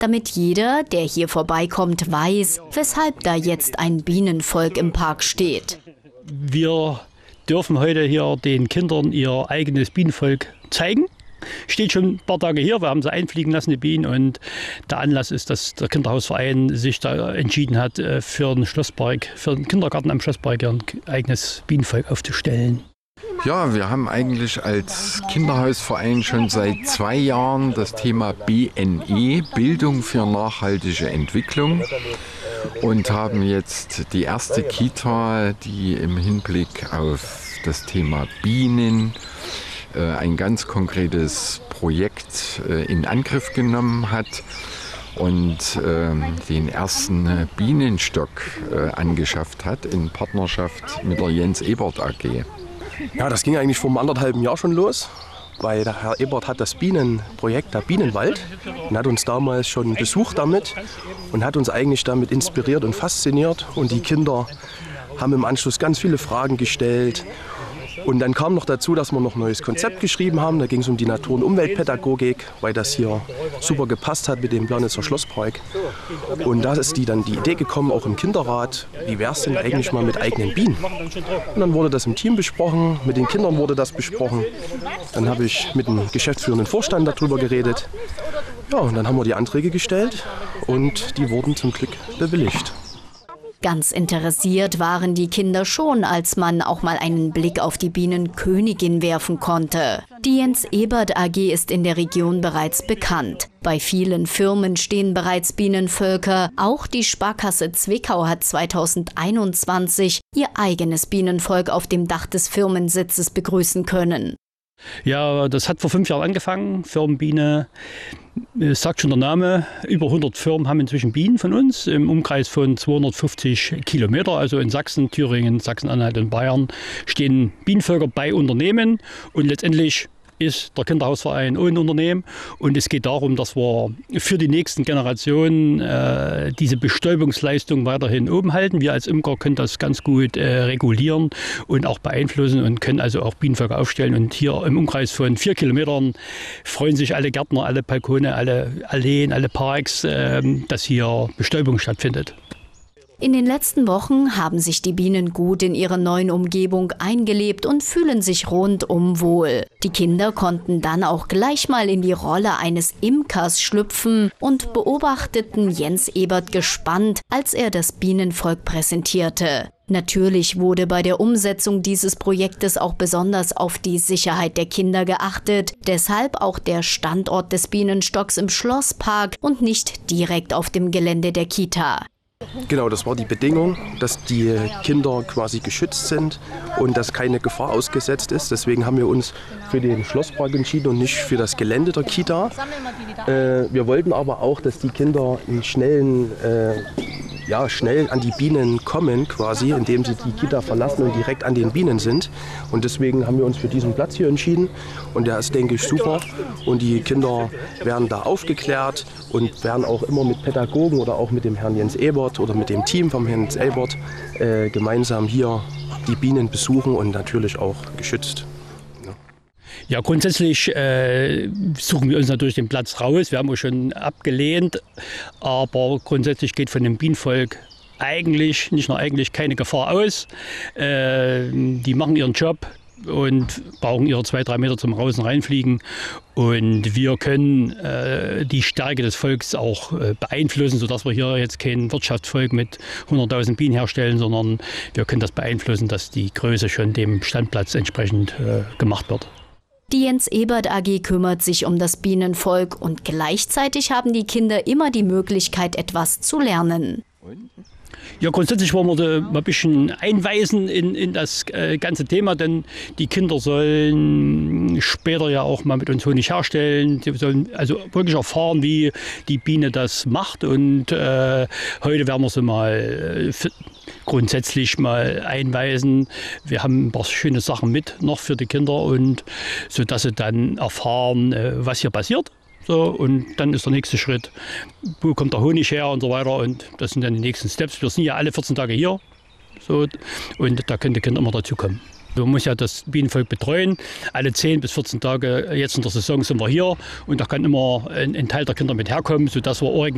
damit jeder, der hier vorbeikommt, weiß, weshalb da jetzt ein Bienenvolk im Park steht. Wir dürfen heute hier den Kindern ihr eigenes Bienenvolk zeigen. Steht schon ein paar Tage hier, wir haben sie einfliegen lassen, die Bienen. Und der Anlass ist, dass der Kinderhausverein sich da entschieden hat, für den Schlosspark, für den Kindergarten am Schlosspark ein eigenes Bienenvolk aufzustellen. Ja, wir haben eigentlich als Kinderhausverein schon seit 2 Jahren das Thema BNE, Bildung für nachhaltige Entwicklung, und haben jetzt die erste Kita, die im Hinblick auf das Thema Bienen ein ganz konkretes Projekt in Angriff genommen hat und den ersten Bienenstock angeschafft hat in Partnerschaft mit der Jens Ebert AG. Ja, das ging eigentlich vor einem 1,5 Jahr schon los, weil der Herr Ebert hat das Bienenprojekt, der Bienenwald, und hat uns damals schon besucht damit und hat uns eigentlich damit inspiriert und fasziniert. Und die Kinder haben im Anschluss ganz viele Fragen gestellt. Und dann kam noch dazu, dass wir noch ein neues Konzept geschrieben haben. Da ging es um die Natur- und Umweltpädagogik, weil das hier super gepasst hat mit dem Planitzer Schlosspark. Und da ist die Idee gekommen, auch im Kinderrat, wie wäre es denn eigentlich mal mit eigenen Bienen? Und dann wurde das im Team besprochen, mit den Kindern wurde das besprochen. Dann habe ich mit dem geschäftsführenden Vorstand darüber geredet. Ja, und dann haben wir die Anträge gestellt und die wurden zum Glück bewilligt. Ganz interessiert waren die Kinder schon, als man auch mal einen Blick auf die Bienenkönigin werfen konnte. Die Jens Ebert AG ist in der Region bereits bekannt. Bei vielen Firmen stehen bereits Bienenvölker. Auch die Sparkasse Zwickau hat 2021 ihr eigenes Bienenvolk auf dem Dach des Firmensitzes begrüßen können. Ja, das hat vor 5 Jahren angefangen, Firmenbiene. Es sagt schon der Name, über 100 Firmen haben inzwischen Bienen von uns im Umkreis von 250 Kilometer. Also in Sachsen, Thüringen, Sachsen-Anhalt und Bayern stehen Bienenvölker bei Unternehmen, und letztendlich ist der Kinderhausverein ein Unternehmen, und es geht darum, dass wir für die nächsten Generationen diese Bestäubungsleistung weiterhin oben halten. Wir als Imker können das ganz gut regulieren und auch beeinflussen und können also auch Bienenvölker aufstellen. Und hier im Umkreis von 4 Kilometern freuen sich alle Gärtner, alle Balkone, alle Alleen, alle Parks, dass hier Bestäubung stattfindet. In den letzten Wochen haben sich die Bienen gut in ihre neuen Umgebung eingelebt und fühlen sich rundum wohl. Die Kinder konnten dann auch gleich mal in die Rolle eines Imkers schlüpfen und beobachteten Jens Ebert gespannt, als er das Bienenvolk präsentierte. Natürlich wurde bei der Umsetzung dieses Projektes auch besonders auf die Sicherheit der Kinder geachtet. Deshalb auch der Standort des Bienenstocks im Schlosspark und nicht direkt auf dem Gelände der Kita. Genau, das war die Bedingung, dass die Kinder quasi geschützt sind und dass keine Gefahr ausgesetzt ist. Deswegen haben wir uns für den Schlosspark entschieden und nicht für das Gelände der Kita. Wir wollten aber auch, dass die Kinder schnell an die Bienen kommen, quasi, indem sie die Kita verlassen und direkt an den Bienen sind. Und deswegen haben wir uns für diesen Platz hier entschieden. Und der ist, denke ich, super. Und die Kinder werden da aufgeklärt und werden auch immer mit Pädagogen oder auch mit dem Herrn Jens Ebert oder mit dem Team vom Herrn Jens Ebert gemeinsam hier die Bienen besuchen und natürlich auch geschützt. Ja, grundsätzlich suchen wir uns natürlich den Platz raus. Wir haben auch schon abgelehnt, aber grundsätzlich geht von dem Bienenvolk eigentlich, nicht nur eigentlich, keine Gefahr aus. Die machen ihren Job und brauchen ihre 2-3 Meter zum Raus- und Reinfliegen. Und wir können die Stärke des Volks auch beeinflussen, sodass wir hier jetzt kein Wirtschaftsvolk mit 100.000 Bienen herstellen, sondern wir können das beeinflussen, dass die Größe schon dem Standplatz entsprechend gemacht wird. Die Jens Ebert AG kümmert sich um das Bienenvolk und gleichzeitig haben die Kinder immer die Möglichkeit, etwas zu lernen. Ja, grundsätzlich wollen wir da mal ein bisschen einweisen in das ganze Thema, denn die Kinder sollen später ja auch mal mit uns Honig herstellen. Sie sollen also wirklich erfahren, wie die Biene das macht, und heute werden wir sie mal grundsätzlich mal einweisen. Wir haben ein paar schöne Sachen mit noch für die Kinder, und so dass sie dann erfahren, was hier passiert. So, und dann ist der nächste Schritt, wo kommt der Honig her und so weiter, und das sind dann die nächsten Steps. Wir sind ja alle 14 Tage hier, so, und da können die Kinder immer dazu kommen. Man muss ja das Bienenvolk betreuen. Alle 10 bis 14 Tage jetzt in der Saison sind wir hier, und da kann immer ein Teil der Kinder mit herkommen, sodass wir